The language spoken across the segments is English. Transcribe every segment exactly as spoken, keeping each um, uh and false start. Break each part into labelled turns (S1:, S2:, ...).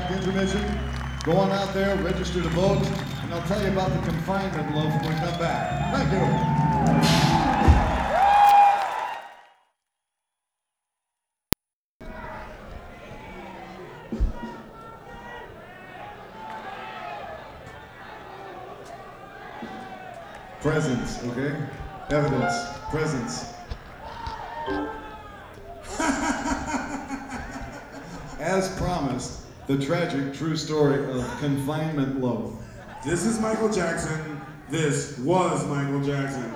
S1: five-track intermission. Go on out there, register to vote, and I'll tell you about the confinement loaf when we come back. Thank you. Presence, okay? Evidence, presence. As promised, the tragic true story of Confinement Loaf.
S2: This is Michael Jackson. This was Michael Jackson.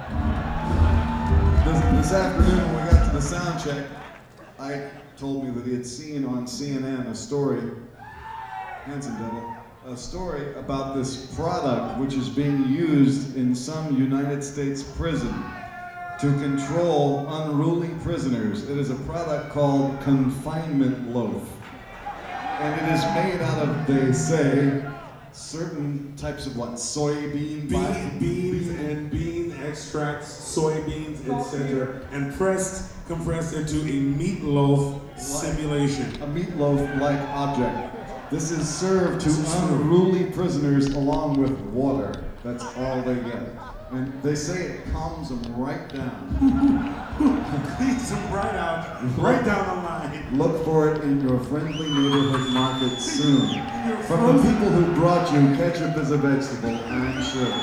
S1: This, this afternoon when we got to the sound check, Ike told me that he had seen on C N N a story, Handsome Devil, a story about this product which is being used in some United States prison to control unruly prisoners. It is a product called Confinement Loaf. And it is made out of, they say, certain types of what? Soybean?
S2: Bean, beans and bean extracts, soybeans, et cetera, and pressed, compressed into a meatloaf simulation.
S1: A meatloaf-like object. This is served to unruly prisoners along with water. That's all they get. And they say it calms them right down.
S2: Cleans them right out, right down the line.
S1: Look for it in your friendly neighborhood market soon. From the people who brought you ketchup as a vegetable, I'm sure.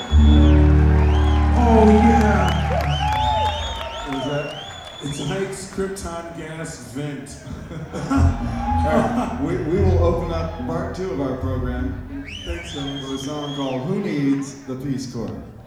S2: Oh yeah.
S1: What is that?
S2: It's Ike's Krypton gas vent.
S1: Right, we, we will open up part two of our program
S2: Thanks,
S1: with a song called Who Needs the Peace Corps?